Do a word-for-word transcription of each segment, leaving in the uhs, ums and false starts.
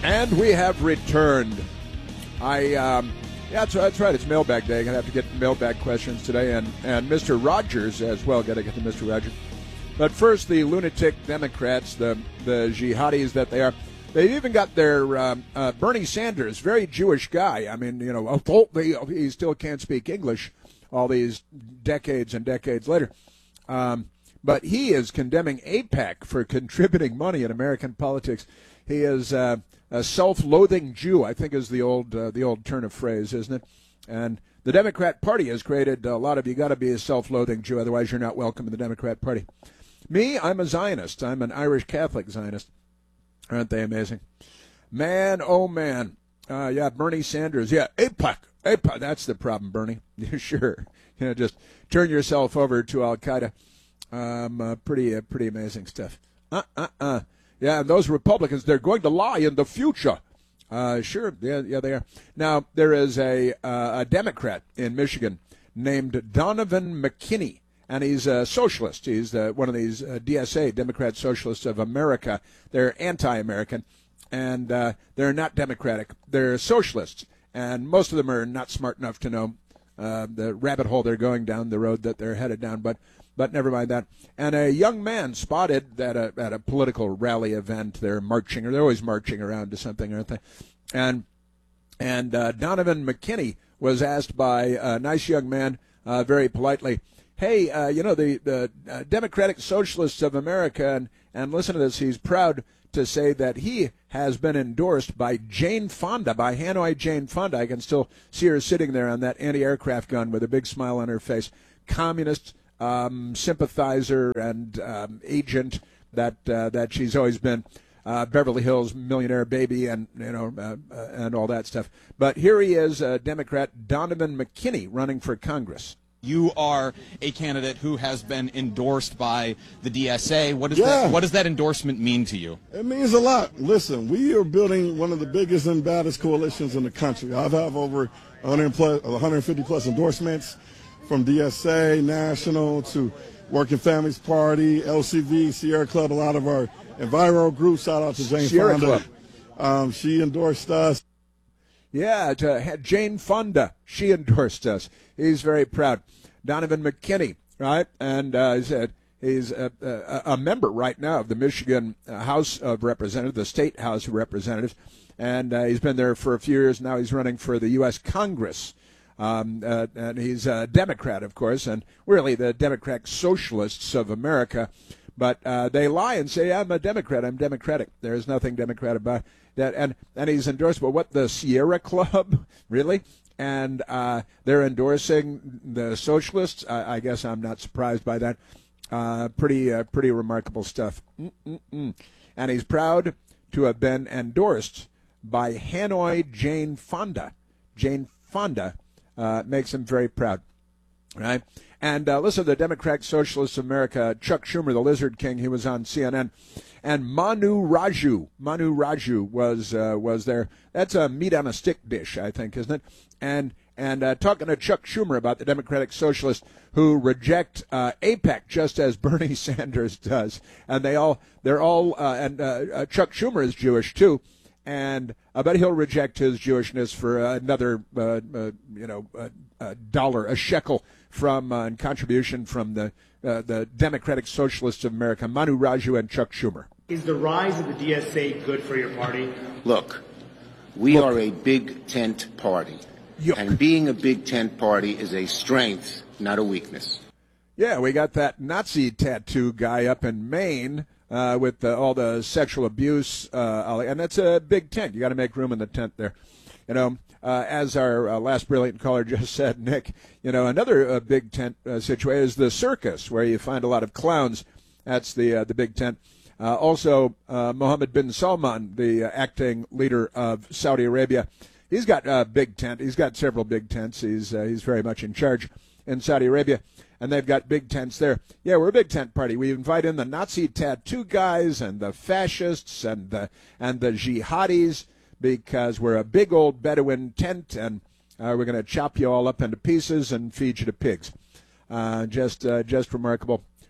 And we have returned. I, um, yeah, that's, that's right. It's mailbag day. I'm going to have to get mailbag questions today. And, and Mister Rogers as well. Got to get to Mister Rogers. But first, the lunatic Democrats, the, the jihadis that they are, they've even got their um, uh, Bernie Sanders, very Jewish guy. I mean, you know, he still can't speak English all these decades and decades later. Um, but he is condemning AIPAC for contributing money in American politics. He is uh, a self-loathing Jew, I think is the old uh, the old turn of phrase, isn't it? And the Democrat Party has created a lot of, you got to be a self-loathing Jew, otherwise you're not welcome in the Democrat Party. Me, I'm a Zionist. I'm an Irish Catholic Zionist. Aren't they amazing? Man, oh man. Uh, yeah, Bernie Sanders. Yeah, AIPAC. AIPAC. That's the problem, Bernie. Sure. You know, just turn yourself over to Al-Qaeda. Um, uh, pretty, uh, pretty amazing stuff. Uh, uh, uh. Yeah, and those Republicans, they're going to lie in the future. Uh, sure, yeah, yeah, they are. Now, there is a, uh, a Democrat in Michigan named Donovan McKinney, and he's a socialist. He's uh, one of these uh, D S A, Democrat Socialists of America. They're anti-American, and uh, they're not democratic. They're socialists, and most of them are not smart enough to know uh, the rabbit hole they're going down, the road that they're headed down, but But never mind that. And a young man spotted at a at a political rally event. They're marching, or they're always marching around to something, aren't they? And and uh, Donovan McKinney was asked by a nice young man, uh, very politely, "Hey, uh, you know the the uh, Democratic Socialists of America," and and listen to this. He's proud to say that he has been endorsed by Jane Fonda, by Hanoi Jane Fonda. I can still see her sitting there on that anti-aircraft gun with a big smile on her face. Communist. Um, sympathizer and um, agent that uh, that she's always been, uh, Beverly Hills millionaire baby, and you know uh, uh, and all that stuff. But here he is, uh, Democrat Donovan McKinney, running for Congress. You are a candidate who has been endorsed by the D S A. What does yeah. that What does that endorsement mean to you? It means a lot. Listen, we are building one of the biggest and baddest coalitions in the country. I've have over one hundred plus, one hundred fifty plus endorsements, from D S A, National, to Working Families Party, L C V, Sierra Club, a lot of our enviro groups. Shout out to Jane Sierra Fonda. Club. Um, she endorsed us. Yeah, to Jane Fonda. She endorsed us. He's very proud. Donovan McKinney, right? And uh, he said he's a, a, a member right now of the Michigan House of Representatives, the State House of Representatives, and uh, he's been there for a few years. Now he's running for the U S Congress. Um, uh, and he's a Democrat, of course, and really the Democratic Socialists of America. But uh, they lie and say, I'm a Democrat, I'm Democratic. There's nothing Democrat about that. And, and he's endorsed, but what, the Sierra Club? Really? And uh, they're endorsing the socialists? I, I guess I'm not surprised by that. Uh, pretty, uh, pretty remarkable stuff. Mm-mm-mm. And he's proud to have been endorsed by Hanoi Jane Fonda. Jane Fonda. Uh, makes him very proud, right? And uh, listen, the Democratic Socialists of America, Chuck Schumer, the Lizard King, he was on C N N, and Manu Raju, Manu Raju was uh, was there. That's a meat on a stick dish, I think, isn't it? And and uh, talking to Chuck Schumer about the Democratic Socialists who reject uh, AIPAC just as Bernie Sanders does, and they all they're all uh, and uh, uh, Chuck Schumer is Jewish too. And I bet he'll reject his Jewishness for uh, another, uh, uh, you know, uh, uh, dollar, a shekel from uh, in contribution from the uh, the Democratic Socialists of America, Manu Raju and Chuck Schumer. Is the rise of the D S A good for your party? Look, we Look. are a big tent party, Yuck. and being a big tent party is a strength, not a weakness. Yeah, we got that Nazi tattoo guy up in Maine. Uh, with uh, all the sexual abuse, uh, and that's a big tent. You got to make room in the tent there. You know, uh, as our uh, last brilliant caller just said, Nick, you know, another uh, big tent uh, situation is the circus, where you find a lot of clowns. That's the uh, the big tent. Uh, also, uh, Mohammed bin Salman, the uh, acting leader of Saudi Arabia, he's got a big tent. He's got several big tents. He's uh, he's very much in charge in Saudi Arabia. And they've got big tents there. Yeah, we're a big tent party. We invite in the Nazi tattoo guys and the fascists and the and the jihadis because we're a big old Bedouin tent, and uh, we're going to chop you all up into pieces and feed you to pigs. Uh, just uh, just remarkable.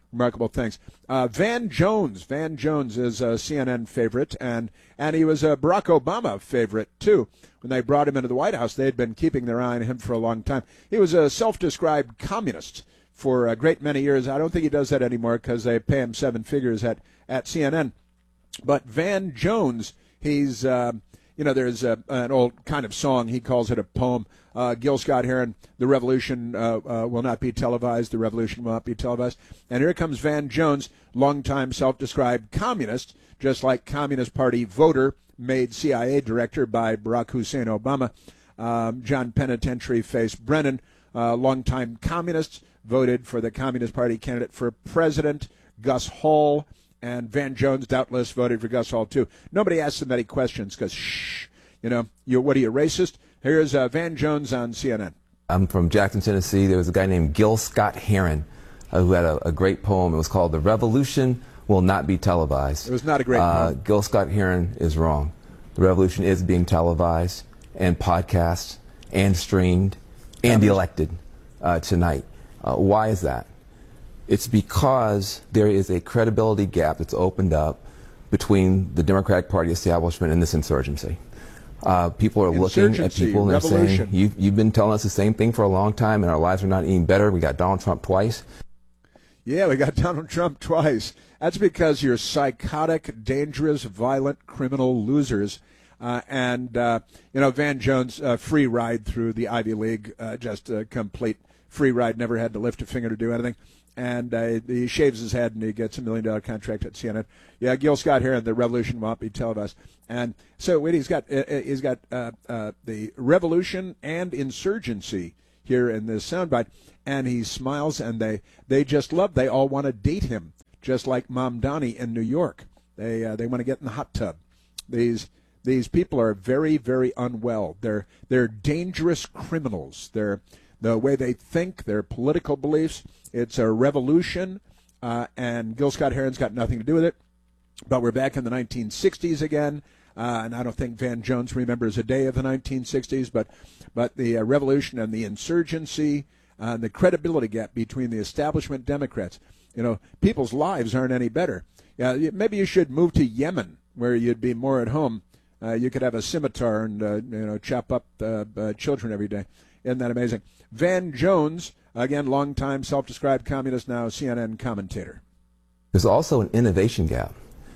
remarkable things. Uh, Van Jones. Van Jones is a C N N favorite, and, and he was a Barack Obama favorite, too. When they brought him into the White House, they had been keeping their eye on him for a long time. He was a self-described communist for a great many years. I don't think he does that anymore because they pay him seven figures at, at C N N. But Van Jones, he's, uh, you know, there's a, an old kind of song. He calls it a poem. Uh, Gil Scott-Heron, the revolution uh, uh, will not be televised. The revolution will not be televised. And here comes Van Jones, longtime self-described communist, just like Communist Party voter, made C I A director by Barack Hussein Obama. Um, John Penitentiary Face Brennan, uh, longtime communist, voted for the Communist Party candidate for president, Gus Hall. And Van Jones doubtless voted for Gus Hall, too. Nobody asks him any questions because, shh, you know, you, what are you, racist? Here's uh, Van Jones on C N N. I'm from Jackson, Tennessee. There was a guy named Gil Scott-Heron uh, who had a, a great poem. It was called "The Revolution Will Not Be Televised." It was not a great uh, poem. Gil Scott-Heron is wrong. The revolution is being televised and podcast and streamed and elected uh, tonight. Uh, why is that? It's because there is a credibility gap that's opened up between the Democratic Party establishment and this insurgency. Uh, people are looking at people and they're saying, you've, you've been telling us the same thing for a long time and our lives are not any better. We got Donald Trump twice. Yeah, we got Donald Trump twice. That's because you're psychotic, dangerous, violent, criminal losers. Uh, and, uh, you know, Van Jones, uh, free ride through the Ivy League, uh, just a complete free ride, never had to lift a finger to do anything. And uh, he shaves his head and he gets a million dollar contract at C N N. Yeah, Gil Scott-Heron, the revolution won't be televised. And so wait, he's got uh, he's got uh, uh, the revolution and insurgency here in this soundbite, and he smiles, and they they just love. They all want to date him, just like Mom Donnie in New York. They uh, they want to get in the hot tub. These these people are very very unwell. They're they're dangerous criminals. They're the way they think, their political beliefs. It's a revolution, uh, and Gil Scott-Heron's got nothing to do with it. But we're back in the nineteen sixties again, uh, and I don't think Van Jones remembers a day of the nineteen sixties, but but the uh, revolution and the insurgency uh, and the credibility gap between the establishment Democrats. You know, people's lives aren't any better. Yeah, maybe you should move to Yemen, where you'd be more at home. Uh, you could have a scimitar and uh, you know chop up uh, uh, children every day. Isn't that amazing? Van Jones, again, longtime self-described communist, now C N N commentator. There's also an innovation gap.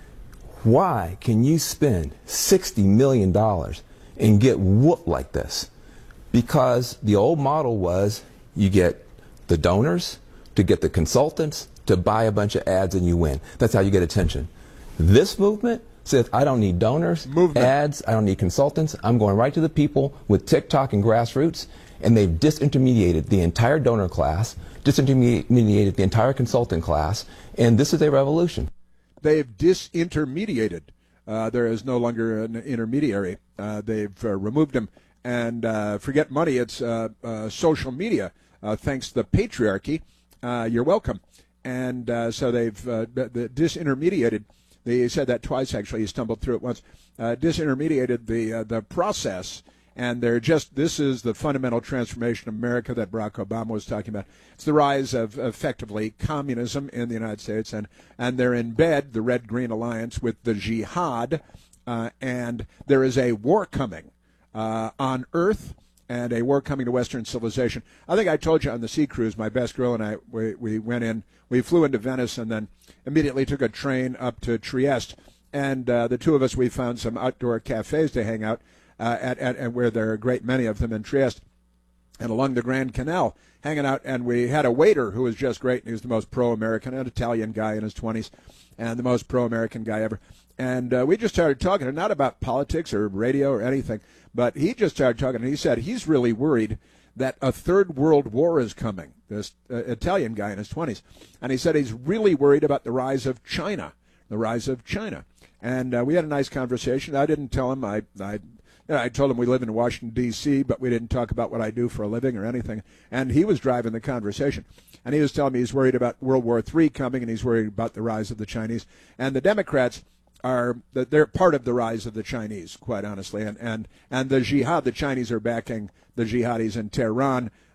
Why can you spend sixty million dollars and get whooped like this? Because the old model was you get the donors to get the consultants to buy a bunch of ads and you win. That's how you get attention. This movement says, I don't need donors, movement. ads, I don't need consultants. I'm going right to the people with TikTok and grassroots, and they've disintermediated the entire donor class, disintermediated the entire consultant class, and this is a revolution. They've disintermediated. Uh, there is no longer an intermediary. Uh, they've uh, removed them. And uh, forget money, it's uh, uh, social media. Uh, thanks to the patriarchy, uh, you're welcome. And uh, so they've uh, the disintermediated. They said that twice, actually. He stumbled through it once. Uh, disintermediated the uh, the process. And they're just, this is the fundamental transformation of America that Barack Obama was talking about. It's the rise of, effectively, communism in the United States. And, and they're in bed, the Red-Green Alliance, with the jihad. Uh, and there is a war coming uh, on Earth and a war coming to Western civilization. I think I told you on the sea cruise, my best girl and I, we, we went in, we flew into Venice and then immediately took a train up to Trieste. And uh, the two of us, we found some outdoor cafes to hang out. Uh, at, at, and where there are a great many of them in Trieste, and along the Grand Canal, hanging out. And we had a waiter who was just great. And he was the most pro-American, an Italian guy in his twenties, and the most pro-American guy ever. And uh, we just started talking, not about politics or radio or anything, but he just started talking. And he said he's really worried that a third world war is coming, this uh, Italian guy in his twenties. And he said he's really worried about the rise of China, the rise of China. And uh, we had a nice conversation. I didn't tell him I... I I told him we live in Washington, D C, but we didn't talk about what I do for a living or anything. And he was driving the conversation. And he was telling me he's worried about World War Three coming, and he's worried about the rise of the Chinese. And the Democrats are, they're part of the rise of the Chinese, quite honestly. And, and, and the jihad, the Chinese are backing the jihadis in Tehran.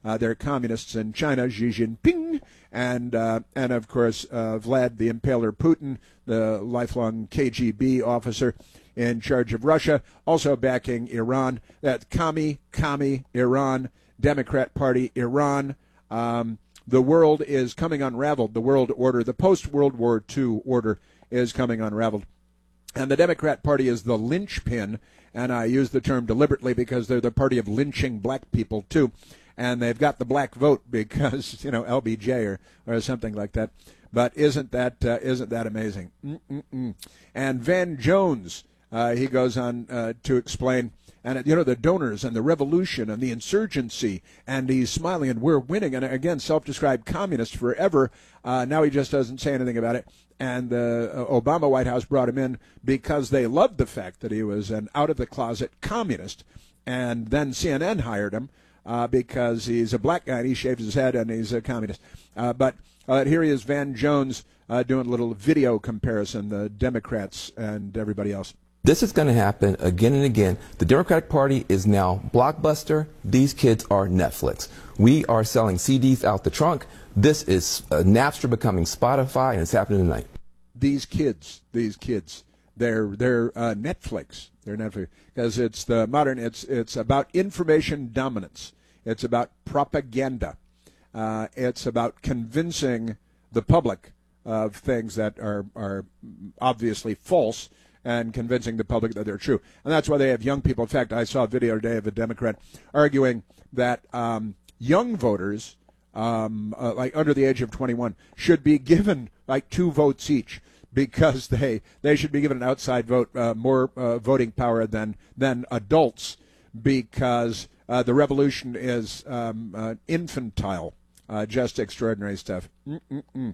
Uh, they're communists in China, Xi Jinping, and, uh, and of course, uh, Vlad the Impaler Putin, the lifelong K G B officer in charge of Russia, also backing Iran. That commie, commie, Iran, Democrat Party, Iran. Um, the world is coming unraveled. The world order, the post-World War Two order is coming unraveled. And the Democrat Party is the linchpin, and I use the term deliberately because they're the party of lynching black people, too. And they've got the black vote because, you know, L B J or, or something like that. But isn't that uh, isn't that amazing? Mm-mm-mm. And Van Jones, uh, he goes on uh, to explain, and, you know, the donors and the revolution and the insurgency, and he's smiling, and we're winning. And, again, self-described communist forever. Uh, now he just doesn't say anything about it. And the uh, Obama White House brought him in because they loved the fact that he was an out-of-the-closet communist. And then C N N hired him. Uh, because he's a black guy and he shaves his head and he's a communist. Uh, but uh, here he is, Van Jones, uh, doing a little video comparison, the Democrats and everybody else. This is going to happen again and again. The Democratic Party is now Blockbuster. These kids are Netflix. We are selling C Ds out the trunk. This is uh, Napster becoming Spotify, and it's happening tonight. These kids, these kids, they're they're uh, Netflix. They're Netflix because it's the modern. It's it's about information dominance. It's about propaganda. Uh, it's about convincing the public of things that are, are obviously false and convincing the public that they're true. And that's why they have young people. In fact, I saw a video today of a Democrat arguing that um, young voters, um, uh, like under the age of twenty-one, should be given like two votes each because they, they should be given an outside vote, uh, more uh, voting power than, than adults because Uh, the revolution is um, uh, infantile, uh, just extraordinary stuff. Um,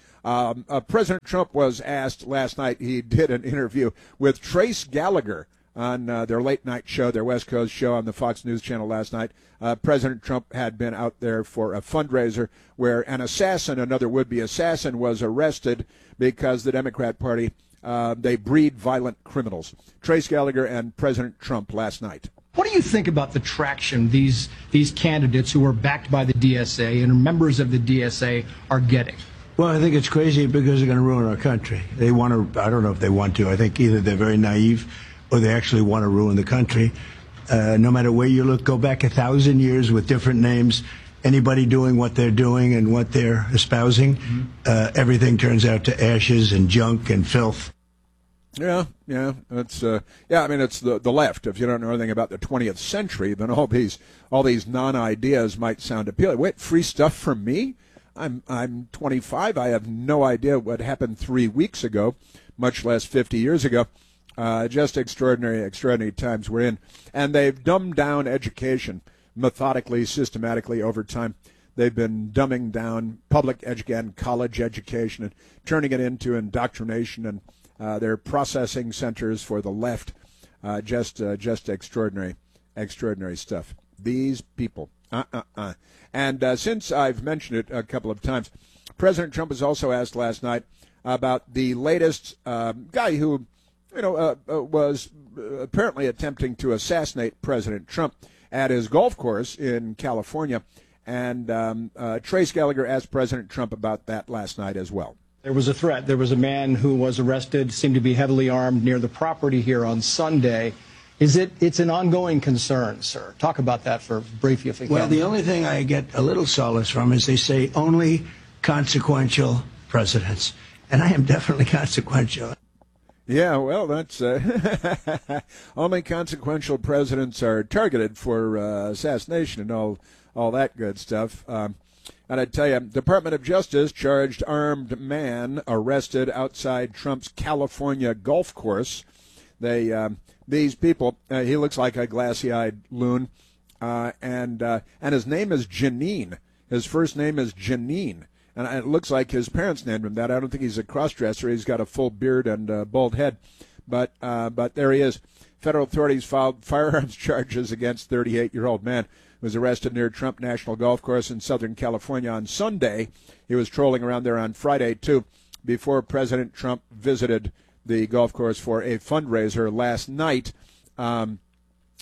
uh, President Trump was asked last night, he did an interview with Trace Gallagher on uh, their late night show, their West Coast show on the Fox News Channel last night. Uh, President Trump had been out there for a fundraiser where an assassin, another would-be assassin, was arrested because the Democrat Party, uh, they breed violent criminals. Trace Gallagher and President Trump last night. What do you think about the traction these these candidates who are backed by the D S A and are members of the D S A are getting? Well, I think it's crazy because they're going to ruin our country. They want to, I don't know if they want to. I think either they're very naive or they actually want to ruin the country. Uh, no matter where you look, go back a thousand years with different names. Anybody doing what they're doing and what they're espousing, mm-hmm. uh, everything turns out to ashes and junk and filth. Yeah, yeah, it's uh, yeah. I mean, it's the the left. If you don't know anything about the twentieth century, then all these all these non-ideas might sound appealing. Wait, free stuff from me? I'm I'm twenty-five. I have no idea what happened three weeks ago, much less fifty years ago. Uh, just extraordinary, extraordinary times we're in, and they've dumbed down education methodically, systematically over time. They've been dumbing down public education, college education, and turning it into indoctrination and. Uh, they're processing centers for the left. Uh, just uh, just extraordinary, extraordinary stuff. These people. Uh-uh-uh. And uh, since I've mentioned it a couple of times, President Trump was also asked last night about the latest uh, guy who, you know, uh, uh, was apparently attempting to assassinate President Trump at his golf course in California. And um, uh, Trace Gallagher asked President Trump about that last night as well. There was a threat. There was a man who was arrested, seemed to be heavily armed near the property here on Sunday. Is it? It's an ongoing concern, sir. Talk about that for briefly, if you can. Well, the only thing I get a little solace from is they say only consequential presidents, and I am definitely consequential. Yeah, well, that's uh, only consequential presidents are targeted for uh, assassination and all all that good stuff. Um, And I tell you, Department of Justice charged armed man arrested outside Trump's California golf course. They, um, these people, uh, he looks like a glassy-eyed loon, uh, and uh, and his name is Janine. His first name is Janine, and it looks like his parents named him that. I don't think he's a cross-dresser. He's got a full beard and a bald head, but uh, but there he is. Federal authorities filed firearms charges against thirty-eight-year-old man who was arrested near Trump National Golf Course in Southern California on Sunday. He was trolling around there on Friday, too, before President Trump visited the golf course for a fundraiser last night. Um,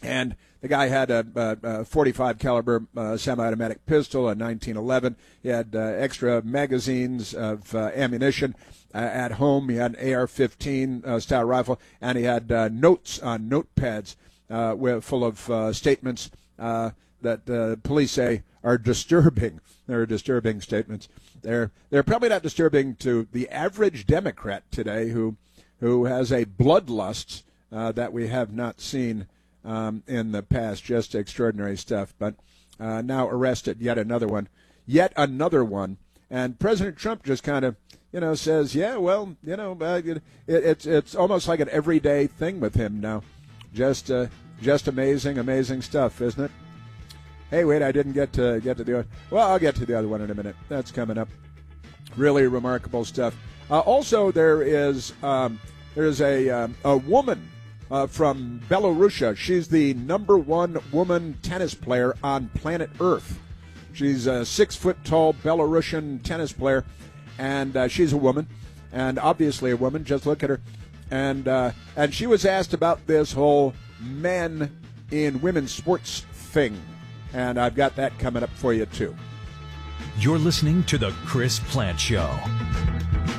And the guy had a, a, a forty-five caliber uh, semi-automatic pistol, a nineteen eleven. He had uh, extra magazines of uh, ammunition uh, at home. He had an A R fifteen uh, style rifle, and he had uh, notes on notepads uh, with, full of uh, statements uh, that uh, police say are disturbing. They're disturbing statements. They're they're probably not disturbing to the average Democrat today, who who has a bloodlust uh, that we have not seen Um, in the past. Just extraordinary stuff. But uh, now arrested, yet another one, yet another one. And President Trump just kind of, you know, says, yeah, well, you know, uh, it, it's it's almost like an everyday thing with him now. Just uh, just amazing, amazing stuff, isn't it? Hey, wait, I didn't get to get to the other. Well, I'll get to the other one in a minute. That's coming up. Really remarkable stuff. Uh, also, there is um, there's a um, a woman. Uh, from Belarusia. She's the number one woman tennis player on planet Earth. She's a six-foot-tall Belarusian tennis player, and uh, she's a woman, and obviously a woman. Just look at her. And uh, and she was asked about this whole men in women's sports thing, and I've got that coming up for you, too. You're listening to The Chris Plante Show.